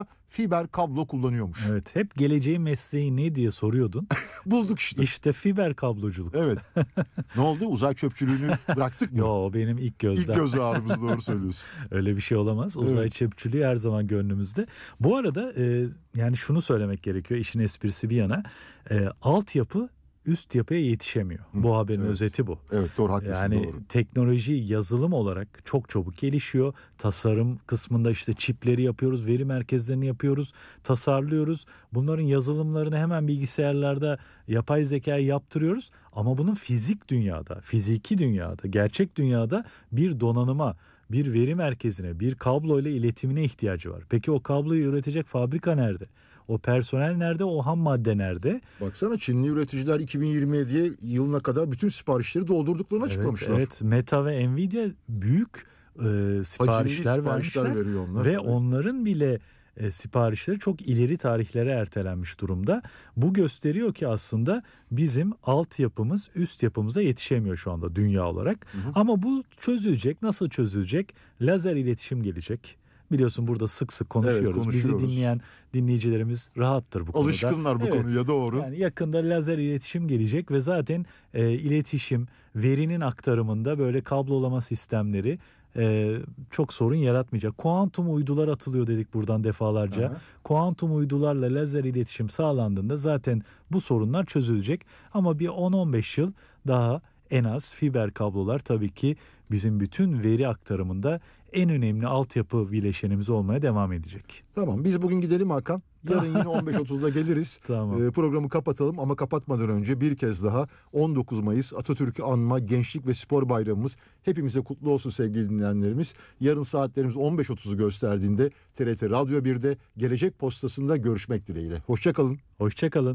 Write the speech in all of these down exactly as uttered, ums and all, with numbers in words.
fiber kablo kullanıyormuş. Evet, hep geleceğin mesleği ne diye soruyordun. Bulduk işte. İşte fiber kabloculuk. Evet. Ne oldu? Uzay çöpçülüğünü bıraktık mı? Yo, benim ilk gözden. İlk göz ağrımız, doğru söylüyorsun. Öyle bir şey olamaz. Uzay Evet. çöpçülüğü her zaman gönlümüzde. Bu arada e, yani şunu söylemek gerekiyor, işin esprisi bir yana. E, altyapı üst yapıya yetişemiyor. Hı, Bu haberin evet. özeti bu. Evet, doğru, haklısın, Yani doğru. teknoloji, yazılım olarak çok çabuk gelişiyor. Tasarım kısmında işte çipleri yapıyoruz, veri merkezlerini yapıyoruz, tasarlıyoruz. Bunların yazılımlarını hemen bilgisayarlarda yapay zekayı yaptırıyoruz. Ama bunun fizik dünyada, fiziki dünyada, gerçek dünyada bir donanıma, bir veri merkezine, bir kablo ile iletimine ihtiyacı var. Peki o kabloyu üretecek fabrika nerede? O personel nerede? O ham madde nerede? Baksana, Çinli üreticiler iki bin yirmi yediye yılına kadar bütün siparişleri doldurduklarını Evet, açıklamışlar. evet, Meta ve Nvidia büyük e, siparişler, siparişler vermişler veriyor onlar. ve Evet. onların bile e, siparişleri çok ileri tarihlere ertelenmiş durumda. Bu gösteriyor ki aslında bizim altyapımız üst yapımıza yetişemiyor şu anda dünya olarak. Hı hı. Ama bu çözülecek. Nasıl çözülecek? Lazer iletişim gelecek. Biliyorsun burada sık sık konuşuyoruz. Evet, konuşuyoruz. Bizi dinleyen dinleyicilerimiz rahattır bu konuda. Alışkınlar bu evet, konuya, doğru. Yani yakında lazer iletişim gelecek ve zaten e, iletişim, verinin aktarımında böyle kablolama sistemleri e, çok sorun yaratmayacak. Kuantum uydular atılıyor dedik buradan defalarca. Aha. Kuantum uydularla lazer iletişim sağlandığında zaten bu sorunlar çözülecek. Ama bir on on beş yıl daha en az fiber kablolar tabii ki bizim bütün veri aktarımında en önemli altyapı bileşenimiz olmaya devam edecek. Tamam, biz bugün gidelim Hakan. Yarın yine on beş otuzda geliriz. Tamam. Ee, programı kapatalım ama kapatmadan önce bir kez daha on dokuz Mayıs Atatürk'ü anma Gençlik ve Spor Bayramımız hepimize kutlu olsun sevgili dinleyenlerimiz. Yarın saatlerimiz on beş otuzu gösterdiğinde T R T Radyo birde Gelecek Postası'nda görüşmek dileğiyle. Hoşçakalın. Hoşçakalın.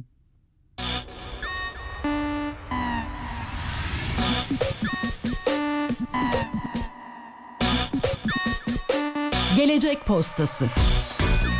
Gelecek Postası.